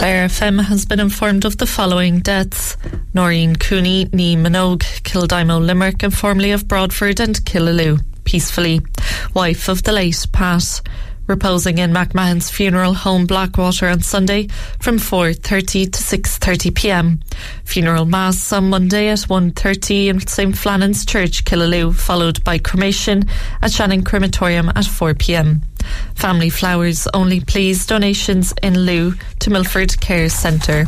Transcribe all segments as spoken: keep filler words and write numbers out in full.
Clare F M has been informed of the following deaths: Noreen Cooney, ní Minogue, Kildimo, Limerick, and formerly of Broadford and Killaloe, peacefully, wife of the late Pat, reposing in McMahon's funeral home Blackwater on Sunday from four thirty to six thirty p m. Funeral mass on Monday at one thirty in Saint Flannan's Church, Killaloe, followed by cremation at Shannon Crematorium at four p m. Family flowers only, please. Donations in lieu to Milford Care Centre.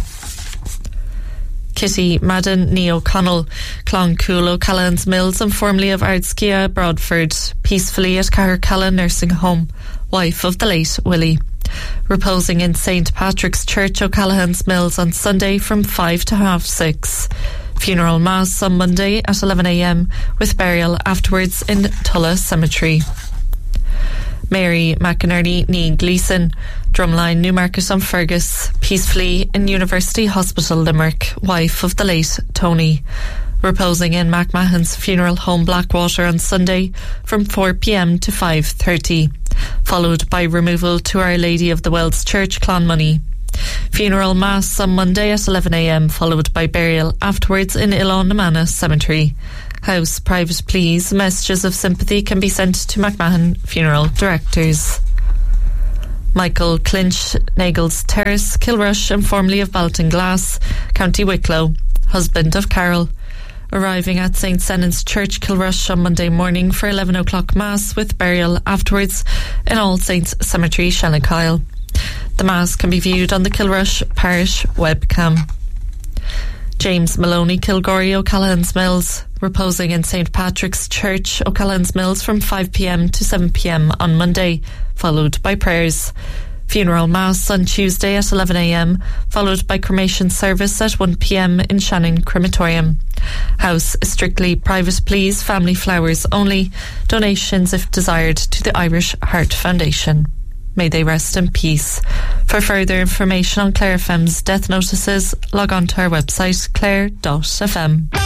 Kitty Madden, ní O'Connell, Cloncool, O'Callaghan's Mills, and formerly of Ardskia, Broadford, peacefully at Cahercalla Nursing Home, wife of the late Willie. Reposing in Saint Patrick's Church, O'Callaghan's Mills, on Sunday from five to half six. Funeral mass on Monday at eleven a m with burial afterwards in Tulla Cemetery. Mary McInerney, ní Gleeson, Drumline, Newmarket on Fergus, peacefully in University Hospital, Limerick, wife of the late Tony. Reposing in McMahon's funeral home Blackwater on Sunday from four p m to five thirty, followed by removal to Our Lady of the Wells Church, Clonmoney. Funeral mass on Monday at eleven a m followed by burial afterwards in Ilon-Namana Cemetery. House private, please. Messages of sympathy can be sent to McMahon Funeral Directors. Michael Clinch, Nagels Terrace, Kilrush, and formerly of Baltinglass, County Wicklow, husband of Carol, arriving at Saint Senan's Church, Kilrush, on Monday morning for eleven o'clock mass with burial afterwards in All Saints Cemetery, Shanakyle. The mass can be viewed on the Kilrush Parish webcam. James Maloney, Kilgory, O'Callaghan's Mills, reposing in Saint Patrick's Church, O'Callaghan's Mills, from five p m to seven p m on Monday, followed by prayers. Funeral mass on Tuesday at eleven a m, followed by cremation service at one p m in Shannon Crematorium. House strictly private, please. Family flowers only. Donations, if desired, to the Irish Heart Foundation. May they rest in peace. For further information on Clare F M's death notices, log on to our website, clare dot f m.